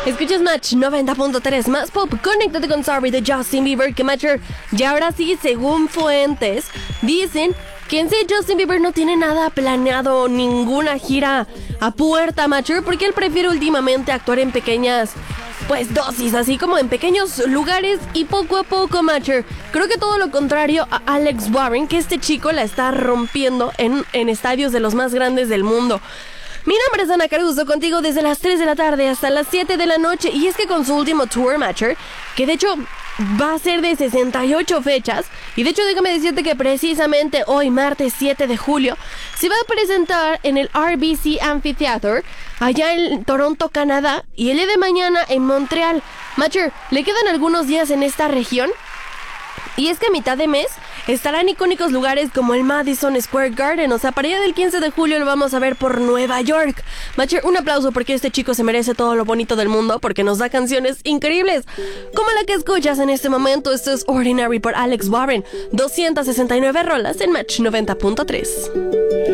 Escuchas Match 90.3 más pop. Conéctate con Sorry de Justin Bieber, que Matcher, ya ahora sí, según fuentes, dicen que en sí Justin Bieber no tiene nada planeado, ninguna gira a puerta, Matcher, porque él prefiere últimamente actuar en pequeñas, pues, dosis, así como en pequeños lugares y poco a poco, Matcher. Creo que todo lo contrario a Alex Warren, que este chico la está rompiendo en estadios de los más grandes del mundo. Mi nombre es Ana Caruso, contigo desde las 3 de la tarde hasta las 7 de la noche. Y es que con su último tour, Matcher, que de hecho va a ser de 68 fechas, y de hecho déjame decirte que precisamente hoy, martes 7 de julio, se va a presentar en el RBC Amphitheater, allá en Toronto, Canadá, y el día de mañana en Montreal. Matcher, le quedan algunos días en esta región, y es que a mitad de mes estarán icónicos lugares como el Madison Square Garden. O sea, para allá del 15 de julio lo vamos a ver por Nueva York. Matcher, un aplauso porque este chico se merece todo lo bonito del mundo, porque nos da canciones increíbles, como la que escuchas en este momento. Esto es Ordinary por Alex Warren. 269 rolas en Match 90.3.